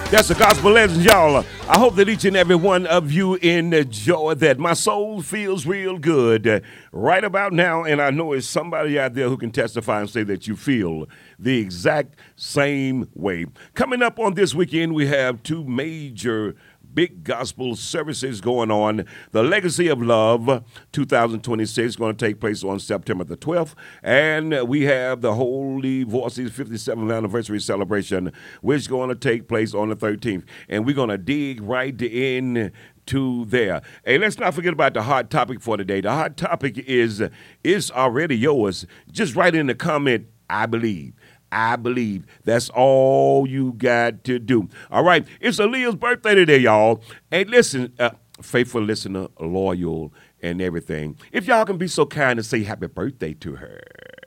That's the gospel legends, y'all. I hope that each and every one of you enjoy that. My soul feels real good right about now, and I know it's somebody out there who can testify and say that you feel the exact same way. Coming up on this weekend, we have two major big gospel services going on. The Legacy of Love 2026 is going to take place on September the 12th. And we have the Holy Voices 57th anniversary celebration, which is going to take place on the 13th. And we're going to dig right in to there. Hey, let's not forget about the hot topic for today. The hot topic is already yours. Just write in the comment, I believe. I believe. That's all you got to do. All right. It's Aaliyah's birthday today, y'all. And listen, faithful listener, loyal, and everything. If y'all can be so kind to say happy birthday to her.